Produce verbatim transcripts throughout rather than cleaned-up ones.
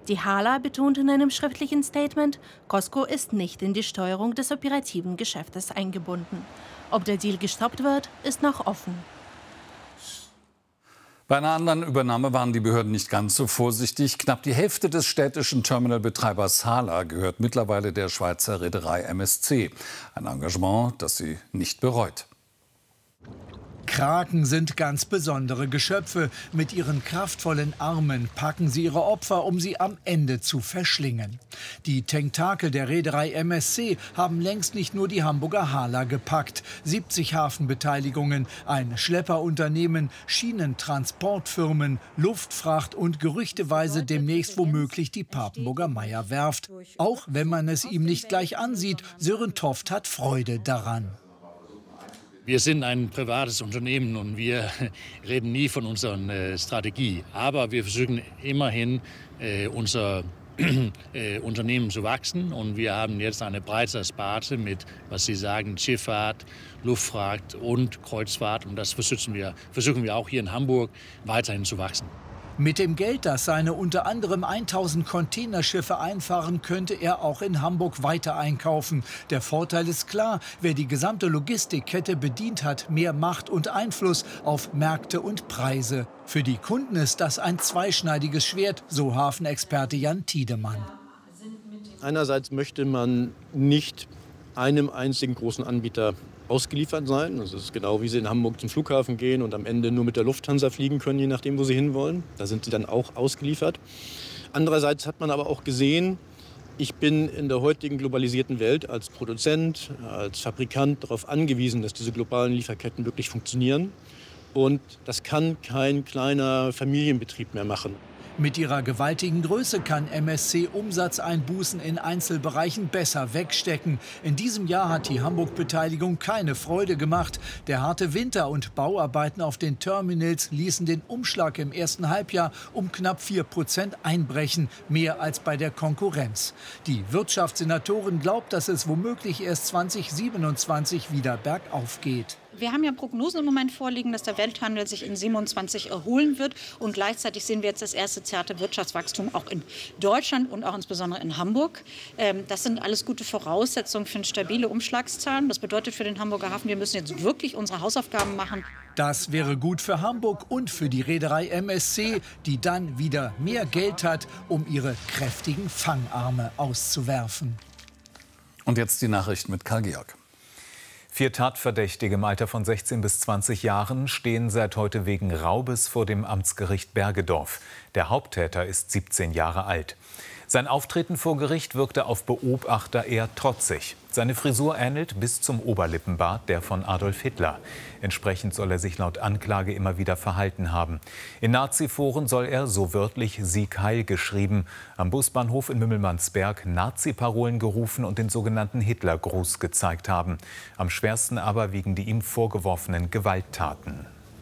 Die Hala betont in einem schriftlichen Statement, Costco ist nicht in die Steuerung des operativen Geschäftes eingebunden. Ob der Deal gestoppt wird, ist noch offen. Bei einer anderen Übernahme waren die Behörden nicht ganz so vorsichtig. Knapp die Hälfte des städtischen Terminalbetreibers Hala gehört mittlerweile der Schweizer Reederei M S C. Ein Engagement, das sie nicht bereut. Kraken sind ganz besondere Geschöpfe. Mit ihren kraftvollen Armen packen sie ihre Opfer, um sie am Ende zu verschlingen. Die Tentakel der Reederei M S C haben längst nicht nur die Hamburger Hala gepackt. siebzig Hafenbeteiligungen, ein Schlepperunternehmen, Schienentransportfirmen, Luftfracht und gerüchteweise demnächst womöglich die Papenburger Meyer Werft. Auch wenn man es ihm nicht gleich ansieht, Sören Toft hat Freude daran. Wir sind ein privates Unternehmen und wir reden nie von unserer äh, Strategie. Aber wir versuchen immerhin, äh, unser äh, Unternehmen zu wachsen. Und wir haben jetzt eine breite Sparte mit, was Sie sagen, Schifffahrt, Luftfahrt und Kreuzfahrt. Und das versuchen wir, versuchen wir auch hier in Hamburg weiterhin zu wachsen. Mit dem Geld, das seine unter anderem tausend Containerschiffe einfahren, könnte er auch in Hamburg weiter einkaufen. Der Vorteil ist klar, wer die gesamte Logistikkette bedient, hat mehr Macht und Einfluss auf Märkte und Preise. Für die Kunden ist das ein zweischneidiges Schwert, so Hafenexperte Jan Tiedemann. Einerseits möchte man nicht einem einzigen großen Anbieter ausgeliefert sein. Das ist genau, wie Sie in Hamburg zum Flughafen gehen und am Ende nur mit der Lufthansa fliegen können, je nachdem, wo Sie hinwollen. Da sind Sie dann auch ausgeliefert. Andererseits hat man aber auch gesehen, ich bin in der heutigen globalisierten Welt als Produzent, als Fabrikant darauf angewiesen, dass diese globalen Lieferketten wirklich funktionieren. Und das kann kein kleiner Familienbetrieb mehr machen. Mit ihrer gewaltigen Größe kann M S C Umsatzeinbußen in Einzelbereichen besser wegstecken. In diesem Jahr hat die Hamburg-Beteiligung keine Freude gemacht. Der harte Winter und Bauarbeiten auf den Terminals ließen den Umschlag im ersten Halbjahr um knapp vier Prozent einbrechen, mehr als bei der Konkurrenz. Die Wirtschaftssenatorin glaubt, dass es womöglich erst zweitausendsiebenundzwanzig wieder bergauf geht. Wir haben ja Prognosen im Moment vorliegen, dass der Welthandel sich in siebenundzwanzig erholen wird. Und gleichzeitig sehen wir jetzt das erste zarte Wirtschaftswachstum auch in Deutschland und auch insbesondere in Hamburg. Das sind alles gute Voraussetzungen für stabile Umschlagszahlen. Das bedeutet für den Hamburger Hafen, wir müssen jetzt wirklich unsere Hausaufgaben machen. Das wäre gut für Hamburg und für die Reederei M S C, die dann wieder mehr Geld hat, um ihre kräftigen Fangarme auszuwerfen. Und jetzt die Nachricht mit Karl Georg. Vier Tatverdächtige im Alter von sechzehn bis zwanzig Jahren stehen seit heute wegen Raubes vor dem Amtsgericht Bergedorf. Der Haupttäter ist siebzehn Jahre alt. Sein Auftreten vor Gericht wirkte auf Beobachter eher trotzig. Seine Frisur ähnelt bis zum Oberlippenbart der von Adolf Hitler. Entsprechend soll er sich laut Anklage immer wieder verhalten haben. In Nazi-Foren soll er, so wörtlich, Sieg Heil geschrieben, am Busbahnhof in Mümmelmannsberg Nazi-Parolen gerufen und den sogenannten Hitlergruß gezeigt haben. Am schwersten aber wiegen die ihm vorgeworfenen Gewalttaten.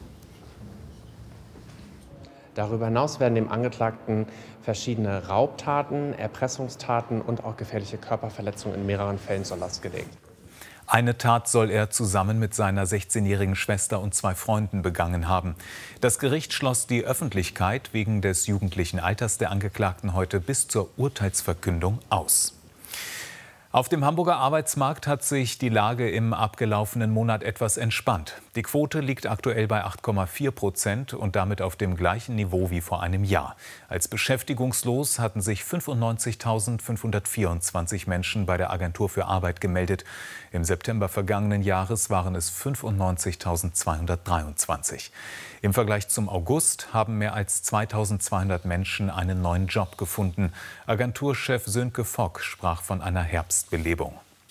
Darüber hinaus werden dem Angeklagten verschiedene Raubtaten, Erpressungstaten und auch gefährliche Körperverletzungen in mehreren Fällen zur Last gelegt. Eine Tat soll er zusammen mit seiner sechzehnjährigen Schwester und zwei Freunden begangen haben. Das Gericht schloss die Öffentlichkeit wegen des jugendlichen Alters der Angeklagten heute bis zur Urteilsverkündung aus. Auf dem Hamburger Arbeitsmarkt hat sich die Lage im abgelaufenen Monat etwas entspannt. Die Quote liegt aktuell bei acht Komma vier Prozent und damit auf dem gleichen Niveau wie vor einem Jahr. Als beschäftigungslos hatten sich fünfundneunzigtausendfünfhundertvierundzwanzig Menschen bei der Agentur für Arbeit gemeldet. Im September vergangenen Jahres waren es fünfundneunzigtausendzweihundertdreiundzwanzig. Im Vergleich zum August haben mehr als zweitausendzweihundert Menschen einen neuen Job gefunden. Agenturchef Sönke Fock sprach von einer Herbstbelebung.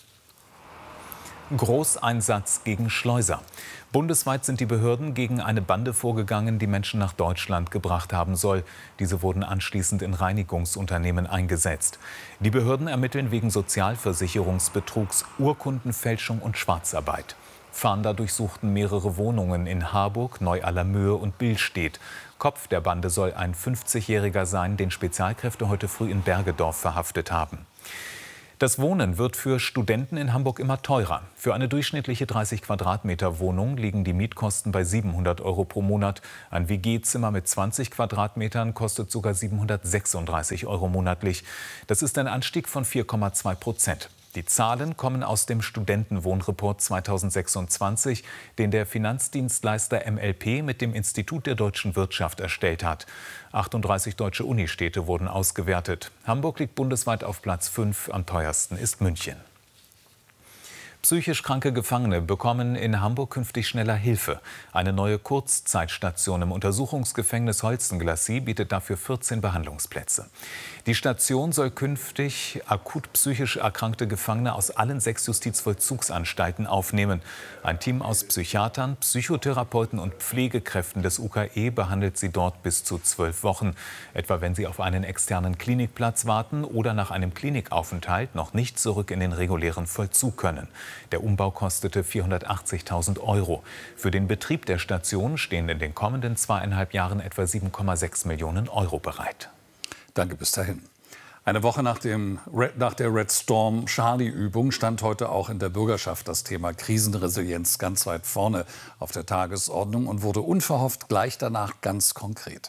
Großeinsatz gegen Schleuser. Bundesweit sind die Behörden gegen eine Bande vorgegangen, die Menschen nach Deutschland gebracht haben soll. Diese wurden anschließend in Reinigungsunternehmen eingesetzt. Die Behörden ermitteln wegen Sozialversicherungsbetrugs, Urkundenfälschung und Schwarzarbeit. Fahnder durchsuchten mehrere Wohnungen in Harburg, Neu-Allermöhe und Billstedt. Kopf der Bande soll ein fünfzigjähriger sein, den Spezialkräfte heute früh in Bergedorf verhaftet haben. Das Wohnen wird für Studenten in Hamburg immer teurer. Für eine durchschnittliche dreißig Quadratmeter Wohnung liegen die Mietkosten bei siebenhundert Euro pro Monat. Ein W G-Zimmer mit zwanzig Quadratmetern kostet sogar siebenhundertsechsunddreißig Euro monatlich. Das ist ein Anstieg von vier Komma zwei Prozent. Die Zahlen kommen aus dem Studentenwohnreport zweitausendsechsundzwanzig, den der Finanzdienstleister M L P mit dem Institut der deutschen Wirtschaft erstellt hat. achtunddreißig deutsche Unistädte wurden ausgewertet. Hamburg liegt bundesweit auf Platz fünf, am teuersten ist München. Psychisch kranke Gefangene bekommen in Hamburg künftig schneller Hilfe. Eine neue Kurzzeitstation im Untersuchungsgefängnis Holstenglassie bietet dafür vierzehn Behandlungsplätze. Die Station soll künftig akut psychisch erkrankte Gefangene aus allen sechs Justizvollzugsanstalten aufnehmen. Ein Team aus Psychiatern, Psychotherapeuten und Pflegekräften des U K E behandelt sie dort bis zu zwölf Wochen. Etwa wenn sie auf einen externen Klinikplatz warten oder nach einem Klinikaufenthalt noch nicht zurück in den regulären Vollzug können. Der Umbau kostete vierhundertachtzigtausend Euro. Für den Betrieb der Station stehen in den kommenden zweieinhalb Jahren etwa sieben Komma sechs Millionen Euro bereit. Danke bis dahin. Eine Woche nach, dem Red, nach der Red Storm Charlie-Übung stand heute auch in der Bürgerschaft das Thema Krisenresilienz ganz weit vorne auf der Tagesordnung und wurde unverhofft gleich danach ganz konkret.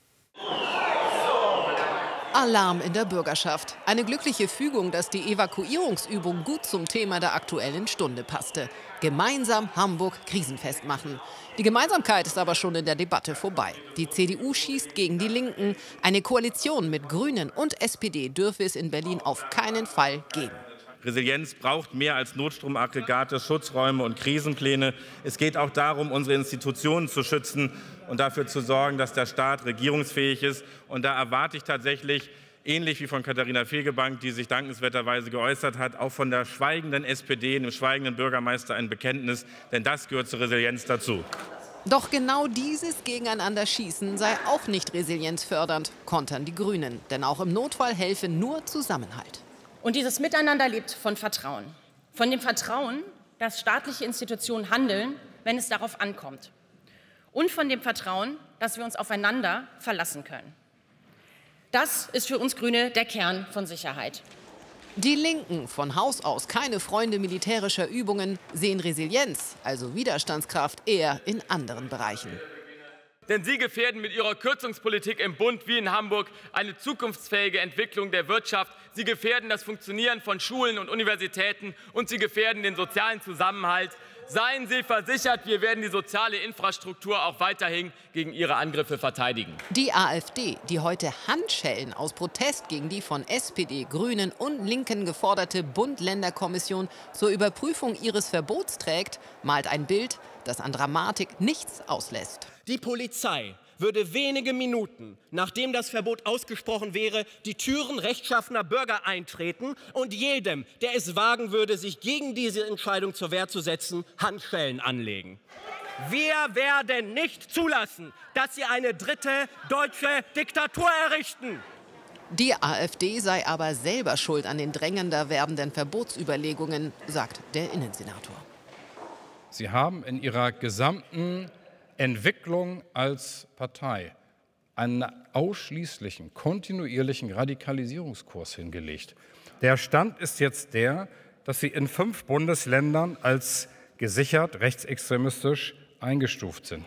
Alarm in der Bürgerschaft. Eine glückliche Fügung, dass die Evakuierungsübung gut zum Thema der Aktuellen Stunde passte. Gemeinsam Hamburg krisenfest machen. Die Gemeinsamkeit ist aber schon in der Debatte vorbei. Die C D U schießt gegen die Linken. Eine Koalition mit Grünen und S P D dürfe es in Berlin auf keinen Fall geben. Resilienz braucht mehr als Notstromaggregate, Schutzräume und Krisenpläne. Es geht auch darum, unsere Institutionen zu schützen und dafür zu sorgen, dass der Staat regierungsfähig ist. Und da erwarte ich tatsächlich, ähnlich wie von Katharina Fegebank, die sich dankenswerterweise geäußert hat, auch von der schweigenden S P D, dem schweigenden Bürgermeister ein Bekenntnis, denn das gehört zur Resilienz dazu. Doch genau dieses Gegeneinanderschießen sei auch nicht resilienzfördernd, kontern die Grünen. Denn auch im Notfall helfe nur Zusammenhalt. Und dieses Miteinander lebt von Vertrauen. Von dem Vertrauen, dass staatliche Institutionen handeln, wenn es darauf ankommt. Und von dem Vertrauen, dass wir uns aufeinander verlassen können. Das ist für uns Grüne der Kern von Sicherheit. Die Linken, von Haus aus keine Freunde militärischer Übungen, sehen Resilienz, also Widerstandskraft, eher in anderen Bereichen. Denn sie gefährden mit ihrer Kürzungspolitik im Bund wie in Hamburg eine zukunftsfähige Entwicklung der Wirtschaft. Sie gefährden das Funktionieren von Schulen und Universitäten und sie gefährden den sozialen Zusammenhalt. Seien Sie versichert, wir werden die soziale Infrastruktur auch weiterhin gegen Ihre Angriffe verteidigen. Die AfD, die heute Handschellen aus Protest gegen die von S P D, Grünen und Linken geforderte Bund-Länder-Kommission zur Überprüfung ihres Verbots trägt, malt ein Bild, das an Dramatik nichts auslässt. Die Polizei würde wenige Minuten, nachdem das Verbot ausgesprochen wäre, die Türen rechtschaffener Bürger eintreten und jedem, der es wagen würde, sich gegen diese Entscheidung zur Wehr zu setzen, Handschellen anlegen. Wir werden nicht zulassen, dass sie eine dritte deutsche Diktatur errichten. Die AfD sei aber selber schuld an den drängender werdenden Verbotsüberlegungen, sagt der Innensenator. Sie haben in ihrer gesamten Entwicklung als Partei einen ausschließlichen, kontinuierlichen Radikalisierungskurs hingelegt. Der Stand ist jetzt der, dass sie in fünf Bundesländern als gesichert rechtsextremistisch eingestuft sind.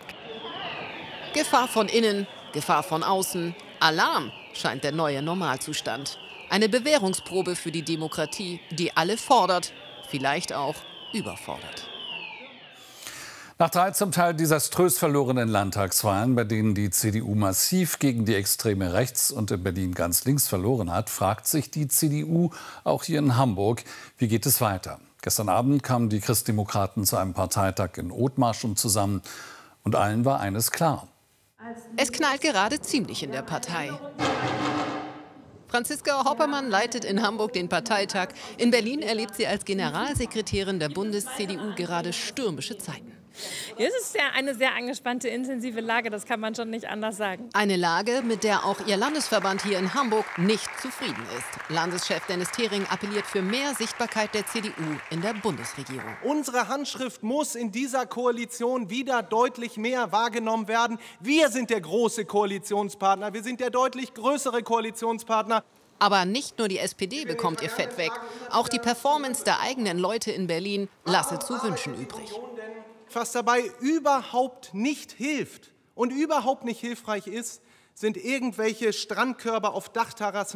Gefahr von innen, Gefahr von außen. Alarm scheint der neue Normalzustand. Eine Bewährungsprobe für die Demokratie, die alle fordert, vielleicht auch überfordert. Nach drei zum Teil desaströs verlorenen Landtagswahlen, bei denen die C D U massiv gegen die extreme Rechts und in Berlin ganz links verloren hat, fragt sich die C D U auch hier in Hamburg, wie geht es weiter? Gestern Abend kamen die Christdemokraten zu einem Parteitag in Othmarschen zusammen und allen war eines klar. Es knallt gerade ziemlich in der Partei. Franziska Hoppermann leitet in Hamburg den Parteitag. In Berlin erlebt sie als Generalsekretärin der Bundes-C D U gerade stürmische Zeiten. Ja, es ist ja eine sehr angespannte, intensive Lage, das kann man schon nicht anders sagen. Eine Lage, mit der auch ihr Landesverband hier in Hamburg nicht zufrieden ist. Landeschef Dennis Thering appelliert für mehr Sichtbarkeit der C D U in der Bundesregierung. Unsere Handschrift muss in dieser Koalition wieder deutlich mehr wahrgenommen werden. Wir sind der große Koalitionspartner, wir sind der deutlich größere Koalitionspartner. Aber nicht nur die S P D bekommt ihr Fett weg. Auch die Performance der eigenen Leute in Berlin lasse zu wünschen übrig. Was dabei überhaupt nicht hilft und überhaupt nicht hilfreich ist, sind irgendwelche Strandkörbe auf Dachterrassen